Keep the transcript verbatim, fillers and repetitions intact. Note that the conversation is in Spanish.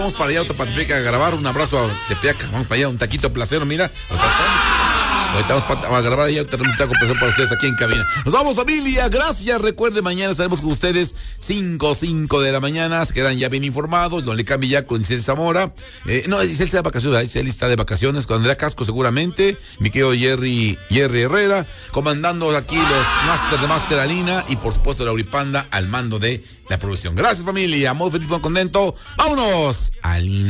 Vamos para allá, Tepeaca, a grabar. Un abrazo a Tepeaca. Vamos para allá, un taquito placero, mira. Ahorita vamos a grabar allá un taco placero para ustedes aquí en cabina. Nos vamos, familia. Gracias. Recuerden, mañana estaremos con ustedes cinco, cinco de la mañana. Se quedan ya bien informados. No le cambie ya con Isel Zamora. Eh, no, Isel está de vacaciones. Isel está de vacaciones con Andrea Casco seguramente. Mi querido Jerry, Jerry Herrera. Comandando aquí los Master de Master Alina. Y por supuesto, Lauripanda al mando de la producción. Gracias, familia. Muy feliz, muy contento. Vámonos, Alina.